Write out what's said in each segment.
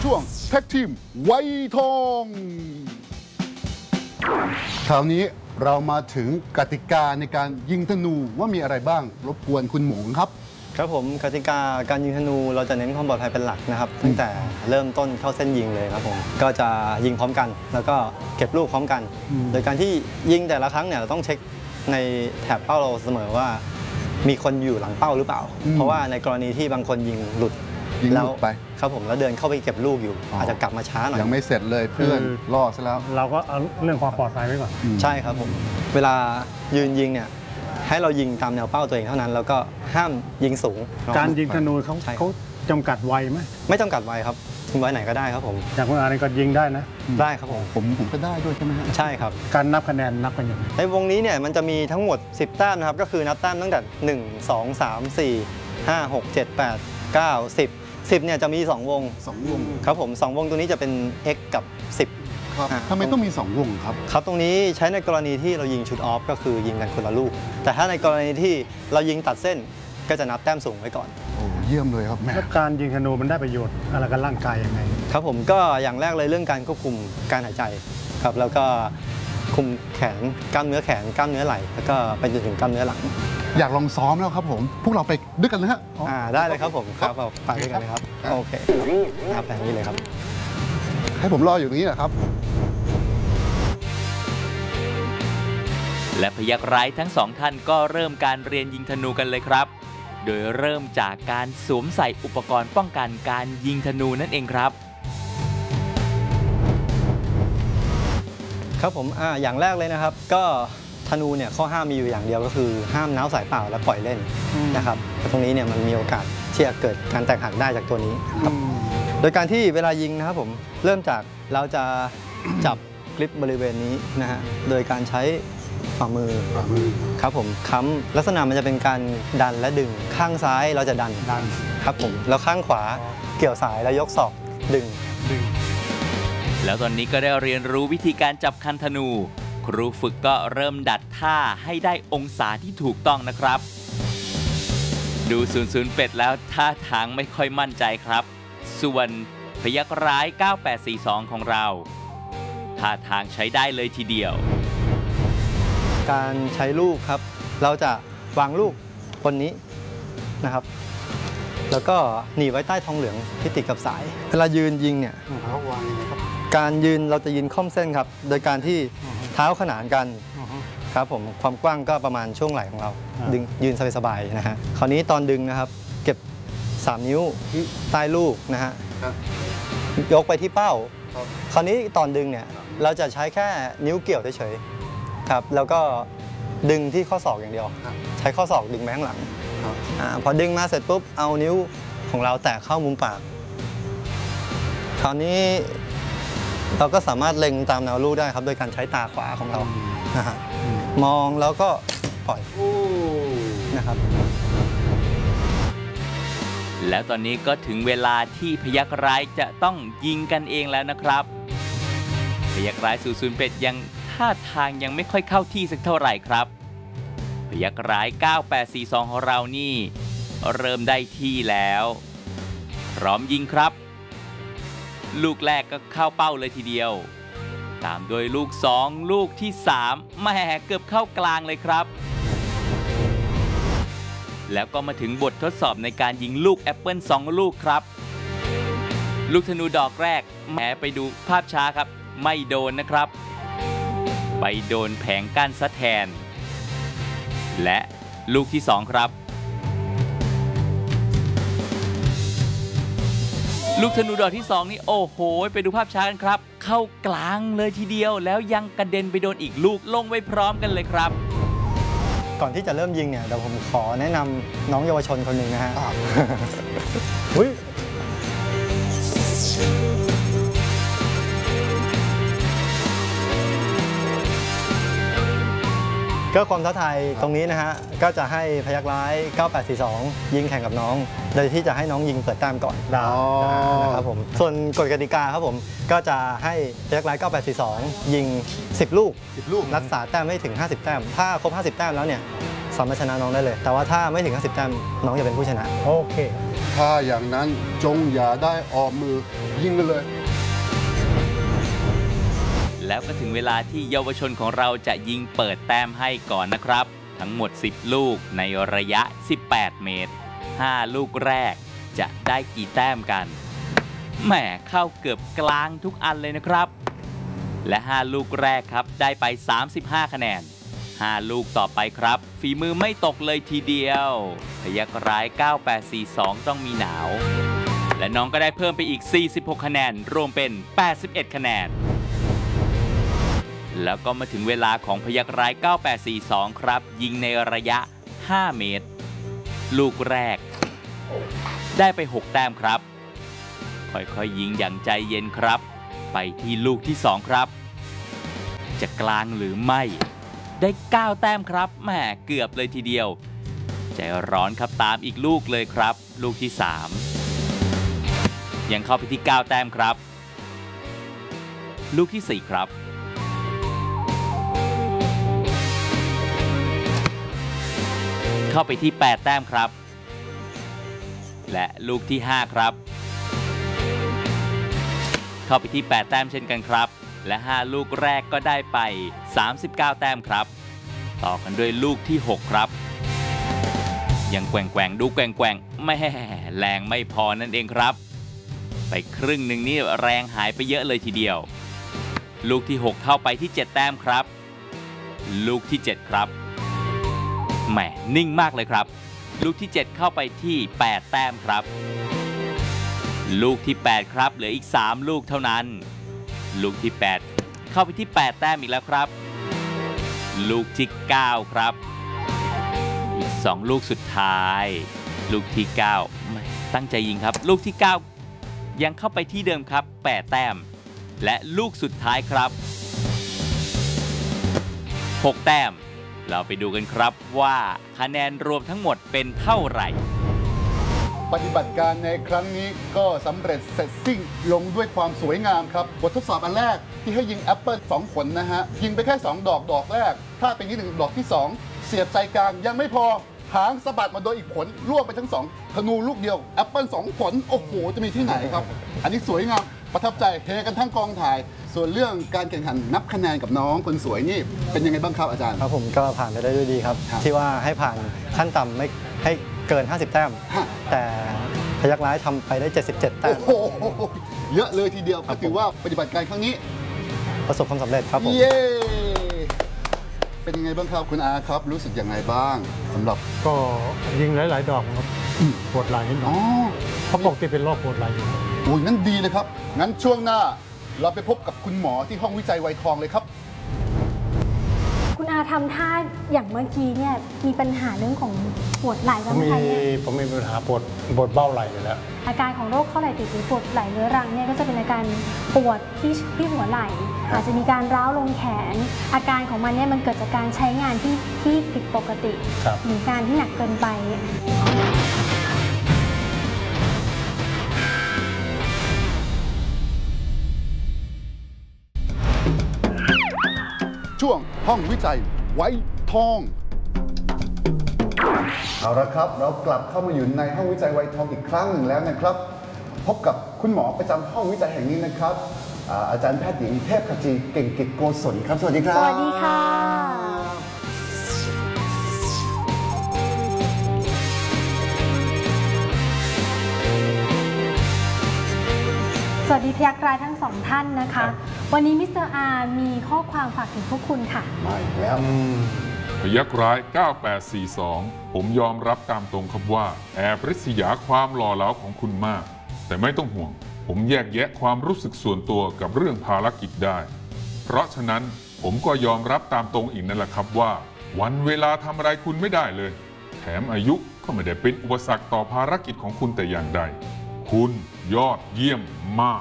ช่วงแท็กทีมไวทองคราวนี้เรามาถึงกติกาในการยิงธนูว่ามีอะไรบ้างรบกวนคุณหมูครับครับผมกติกาการยิงธนูเราจะเน้นความปลอดภัยเป็นหลักนะครับตั้งแต่เริ่มต้นเข้าเส้นยิงเลยครับผมก็จะยิงพร้อมกันแล้วก็เก็บลูกพร้อมกันโดยการที่ยิงแต่ละครั้งเนี่ยเราต้องเช็คในแถบเป้าเราเสมอว่ามีคนอยู่หลังเป้าหรือเปล่าเพราะว่าในกรณีที่บางคนยิงหลุดแล้วไปครับผมแล้วเดินเข้าไปเก็บลูกอยู่อาจจะกลับมาช้าหน่อยยังไม่เสร็จเลยเพื่อนล่อซะแล้วเราก็เอาเรื่องความปลอดภัยไว้ก่อนใช่ครับผมเวลายืนยิงเนี่ยให้เรายิงตามแนวเป้าตัวเองเท่านั้นแล้วก็ห้ามยิงสูงการยิงธนูเขาจำกัดวัยไหมไม่จำกัดวัยครับยิงวัยไหนก็ได้ครับผมอย่างคุณอาเนี่ยก็ยิงได้นะได้ครับผมก็ได้ด้วยใช่ไหมฮะใช่ครับการนับคะแนนนับกันอย่างไรในวงนี้เนี่ยมันจะมีทั้งหมด10แต้มนะครับก็คือนับแต้มตั้งแต่1 2 3 4 5 6 7 8 9 10เนี่ยจะมี2 วงครับผม2 วงตัวนี้จะเป็น x กับ10 ครับทำไมต้องมี2 วงครับครับตรงนี้ใช้ในกรณีที่เรายิงชุดออฟก็คือยิงกันคนละลูกแต่ถ้าในกรณีที่เรายิงตัดเส้นก็จะนับแต้มสูงไว้ก่อนโอ้เยี่ยมเลยครับแม่แล้วการยิงธนูมันได้ประโยชน์อะไรกับร่างกายยังไงครับผมก็อย่างแรกเลยเรื่องการควบคุมการหายใจครับแล้วก็คุมแขนกล้ามเนื้อแขนกล้ามเนื้อไหล่แล้วก็ไปจนถึงกล้ามเนื้อหลังอยากลองซ้อมแล้วครับผมพวกเราไปด้วยกันนะฮะได้เลยครับผมครับไปด้วยกันเลยครับโอเคครับแบบนี้เลยครับให้ผมรออยู่ตรงนี้นะครับและพยัคฆ์ร้ายทั้งสองท่านก็เริ่มการเรียนยิงธนูกันเลยครับโดยเริ่มจากการสวมใส่อุปกรณ์ป้องกันการยิงธนูนั่นเองครับครับผมอย่างแรกเลยนะครับก็ธนูเนี่ยข้อห้ามมีอยู่อย่างเดียวก็คือห้ามน้าวสายเปล่าและปล่อยเล่นนะครับตรงนี้เนี่ยมันมีโอกาสที่จะเกิดการแตกหักได้จากตัวนี้ครับโดยการที่เวลายิงนะครับผมเริ่มจากเราจะจับกริปบริเวณนี้นะฮะโดยการใช้ฝ่ามือครับผมค้ำลักษณะมันจะเป็นการดันและดึงข้างซ้ายเราจะดันครับผมแล้วข้างขวาเกี่ยวสายแล้วยกศอกดึงแล้วตอนนี้ก็ได้เรียนรู้วิธีการจับคันธนูครูฝึกก็เริ่มดัดท่าให้ได้องศาที่ถูกต้องนะครับดู00เป็ดแล้วท่าทางไม่ค่อยมั่นใจครับส่วนพยัคฆ์ร้าย9842ของเราท่าทางใช้ได้เลยทีเดียวการใช้ลูกครับเราจะวางลูกบนนี้นะครับแล้วก็หนีบไว้ใต้ทองเหลืองที่ติดกับสายเวลายืนยิงเนี่ยการยืนเราจะยืนค่อมเส้นครับโดยการที่เท้าขนานกันครับผมความกว้างก็ประมาณช่วงไหล่ของเราดึงยืนสบายๆนะฮะคราวนี้ตอนดึงนะครับเก็บ3 นิ้วใต้ลูกนะฮะยกไปที่เป้าคราวนี้ตอนดึงเนี่ยเราจะใช้แค่นิ้วเกี่ยวเฉยๆครับแล้วก็ดึงที่ข้อศอกอย่างเดียวใช้ข้อศอกดึงไปข้างหลังพอดึงมาเสร็จปุ๊บเอานิ้วของเราแตะเข้ามุมปากคราวนี้เราก็สามารถเล็งตามแนวลูกได้ครับโดยการใช้ตาขวาของเรานะฮะมองแล้วก็ปล่อยนะครับแล้วตอนนี้ก็ถึงเวลาที่พยัคฆ์ร้ายจะต้องยิงกันเองแล้วนะครับพยัคฆ์ร้าย00เป็ดยังท่าทางยังไม่ค่อยเข้าที่สักเท่าไหร่ครับพยัคฆ์ร้าย9842ของเรานี่เริ่มได้ที่แล้วพร้อมยิงครับลูกแรกก็เข้าเป้าเลยทีเดียวตามโดยลูก2ลูกที่3แหมเกือบเข้ากลางเลยครับแล้วก็มาถึงบททดสอบในการยิงลูกแอปเปิล2ลูกครับลูกธนูดอกแรกแหมไปดูภาพช้าครับไม่โดนนะครับไปโดนแผงกั้นซะแทนและลูกที่2ครับลูกธนูดอกที่2นี่โอ้โหไปดูภาพช้ากันครับเข้ากลางเลยทีเดียวแล้วยังกระเด็นไปโดนอีกลูกลงไปพร้อมกันเลยครับก่อนที่จะเริ่มยิงเนี่ยเดี๋ยวผมขอแนะนำน้องเยาวชนคนหนึ่งนะฮะก็ความท้าทายตรงนี้นะฮะก็จะให้พยัคฆ์ร้าย9842ยิงแข่งกับน้องโดยที่จะให้น้องยิงเปิดแต้มก่อนนะครับผมส่วนกฎกติกาครับผมก็จะให้พยัคฆ์ร้าย9842ยิง10 ลูกรักษาแต้มไม่ถึง50แต้มถ้าครบ50แต้มแล้วเนี่ยสามารถชนะน้องได้เลยแต่ว่าถ้าไม่ถึง50แต้มน้องจะเป็นผู้ชนะโอเคถ้าอย่างนั้นจงอย่าได้ออกมือยิงกันเลยแล้วก็ถึงเวลาที่เยาวชนของเราจะยิงเปิดแต้มให้ก่อนนะครับ ทั้งหมด 10 ลูกในระยะ 18 เมตร 5 ลูกแรกจะได้กี่แต้มกันแหมเข้าเกือบกลางทุกอันเลยนะครับ และ 5 ลูกแรกครับได้ไป 35 คะแนน 5 ลูกต่อไปครับฝีมือไม่ตกเลยทีเดียวพยัคฆ์ร้าย 9842 ต้องมีหนาว และน้องก็ได้เพิ่มไปอีก 46 คะแนนรวมเป็น 81 คะแนน แล้วก็มาถึงเวลาของพยัคฆ์ร้าย 9842 ครับ ยิงในระยะ 5 เมตร ลูกแรก ได้ไป 6 แต้มครับ ค่อยๆยิงอย่างใจเย็นครับ ไปที่ลูกที่ 2 ครับ จะกลางหรือไม่ ได้ 9 แต้มครับแหมเกือบเลยทีเดียว ใจร้อนครับตามอีกลูกเลยครับ ลูกที่ 3 ยังเข้าไปที่ 9 แต้มครับ ลูกที่ 4 ครับ เข้าไปที่ 8 แต้มครับ และลูกที่ 5 ครับ เข้าไปที่ 8 แต้มเช่นกันครับ และ 5 ลูกแรกก็ได้ไป 39 แต้มครับ ต่อกันด้วยลูกที่ 6 ครับ ยังแกว่งๆดูแกว่งๆไม่แรงไม่พอนั่นเองครับ ไปครึ่งหนึ่งนี่แรงหายไปเยอะเลยทีเดียว ลูกที่ 6 เข้าไปที่ 7 แต้มครับ ลูกที่ 7 ครับแหมนิ่งมากเลยครับ ลูกที่ 7 เข้าไปที่ 8 แต้มครับ ลูกที่ 8 ครับเหลืออีก 3 ลูกเท่านั้น ลูกที่ 8 เข้าไปที่ 8 แต้มอีกแล้วครับ ลูกที่ 9 ครับ อีก 2 ลูกสุดท้าย ลูกที่9ไม่ตั้งใจยิงครับ ลูกที่ 9 ยังเข้าไปที่เดิมครับ 8 แต้ม และลูกสุดท้ายครับ 6 แต้ม เราไปดูกันครับว่าคะแนนรวมทั้งหมดเป็นเท่าไหร่ปฏิบัติการในครั้งนี้ก็สำเร็จเสร็จสิ้นลงด้วยความสวยงามครับบททดสอบอันแรกที่ให้ยิงแอปเปิล2 ผลนะฮะยิงไปแค่ 2 ดอกแรก ถ้าเป็นที่1ดอกที่ 2 เสียบใจกลางยังไม่พอหางสะบัดมาโดยอีกผลล่วงไปทั้ง 2 ธนูลูกเดียวแอปเปิล2 ผลโอ้โหจะมีที่ไหนครับ อันนี้สวยงามประทับใจเฮกันทั้งกองถ่าย ส่วนเรื่องการแข่งขันนับคะแนนกับน้องคนสวยนี่เป็นยังไงบ้างครับอาจารย์ครับผมก็ผ่านไปได้ด้วยดีครับครับที่ว่าให้ผ่านขั้นต่ำไม่ให้เกิน 50 แต้มฮะแต่พยัคฆ์ร้ายทำไปได้ 77 แต้โอ้มโหเยอะเลยทีเดียวก็ถือว่าปฏิบัติการครั้งนี้ประสบความสำเร็จครับผมเย้เป็นยังไงบ้างครับคุณอาครับรู้สึกยังไงบ้างสำหรับก็ยิงหลาย ๆ ดอกครับปวดไหล่นิดหน่อ๋ออยเพราะปกติเป็นโรคปวดไหล่อยู่โอ้ยงั้นดีเลยครับ งั้นช่วงหน้าเราไปพบกับคุณหมอที่ห้องวิจัยไวทองเลยครับคุณอาทำท่าอย่างเมื่อกี้เนี่ยมีปัญหาเรื่องของปวดไหล่บ้างไหมคะเนี่ยผมมีปัญหาปวดเบ้าไหล่อยู่แล้วอาการของโรคข้อไหล่ติดหรือปวดไหล่เรื้อรังเนี่ยก็จะเป็นอาการปวดที่หัวไหล่ อาจจะมีการร้าวลงแขน อาการของมันเนี่ยมันเกิดจากการใช้งานที่ผิดปกติครับหรือการที่หนักเกินไปช่วงห้องวิจัยไวทองเอาละครับเรากลับเข้ามาอยู่ในห้องวิจัยไวทองอีกครั้งหนึ่งแล้วนะครับ พบกับคุณหมอประจำห้องวิจัยแห่งนี้นะครับอาจารย์แพทย์หญิงเทพขจีเก่งกิจโกศลครับสวัสดีครับสวัสดีค่ะ สวัสดีพยัคฆ์ร้ายทั้งสองท่านนะคะ วันนี้มิสเตอร์อาร์มีข้อความฝากถึงพวกคุณค่ะมาอีกแล้วพยัคฆ์ร้าย 9842 ผมยอมรับตามตรงครับว่าแอบริษยาความหล่อเหลาของคุณมาก แต่ไม่ต้องห่วง ผมแยกแยะความรู้สึกส่วนตัวกับเรื่องภารกิจได้ เพราะฉะนั้นผมก็ยอมรับตามตรงอีกนั่นแหละครับว่า วันเวลาทำอะไรคุณไม่ได้เลย แถมอายุก็ไม่ได้เป็นอุปสรรคต่อภารกิจของคุณแต่อย่างใด คุณยอดเยี่ยมมาก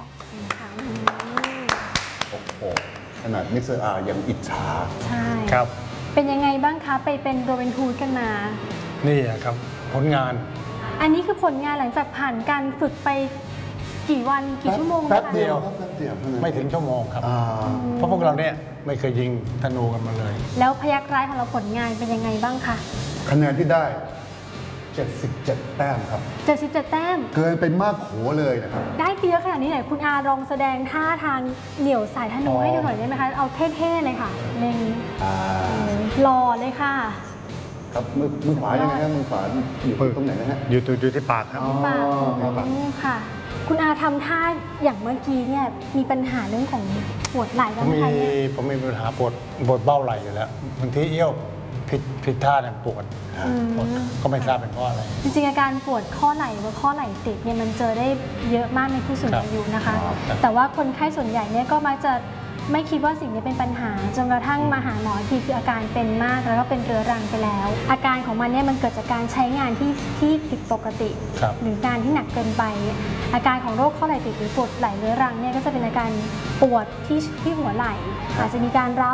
โอ้โหขนาดมิสเตอร์อาร์ยังอิจฉาใช่ครับเป็นยังไงบ้างคะ ไปเป็นโรเวนทูดกันมานี่อะครับผลงานอันนี้คือผลงานหลังจากผ่านการฝึกไปกี่วันกี่ชั่วโมงแป๊บนะคะเดียวแป๊บเดียวเท่านั้นไม่ถึงชั่วโมงครับอ่าเพราะพวกเราเนี่ยไม่เคยยิงธนูกันมาเลยแล้วพยัคฆ์ร้ายของเราผลงานเป็นยังไงบ้างคะคะแนนที่ได้ 77 แต้มครับ 77 แต้มเกินไปมากโขเลยนะครับได้เยอะขนาดนี้ไหนคุณอาลองแสดงท่าทางเหนี่ยวสายธนูให้ดูหน่อยได้ไหมคะ เอาเท่ๆเลยค่ะเล็งหล่อเลยค่ะครับมือขวายังไงฮะมือขวาอยู่ตรงไหนนะฮะอยู่ที่ปากครับปากครับค่ะ คุณอาทำท่าอย่างเมื่อกี้เนี่ยมีปัญหาเรื่องของปวดไหล่บ้างไหมคะเนี่ยผมมีปัญหาปวดเบ้าไหล่อยู่แล้วบางทีเอี้ยวผิดท่าเนี่ยปวดก็ไม่ทราบเป็นเพราะอะไรจริงๆอาการปวดข้อไหล่หรือข้อไหล่ติดเนี่ยมันเจอได้เยอะมากในผู้สูงอายุนะคะ แต่ว่าคนไข้ส่วนใหญ่เนี่ยก็มักจะไม่คิดว่าสิ่งนี้เป็นปัญหาจนกระทั่งมาหาหมออีกทีคืออาการเป็นมากแล้วก็เป็นเรื้อรังไปแล้ว อาการของมันเนี่ยมันเกิดจากการใช้งานที่ผิดปกติครับหรือการที่หนักเกินไป อาการของโรคข้อไหล่ติดหรือปวดไหล่เรื้อรังเนี่ยก็จะเป็นอาการปวดที่หัวไหล่อาจจะมีการร้าว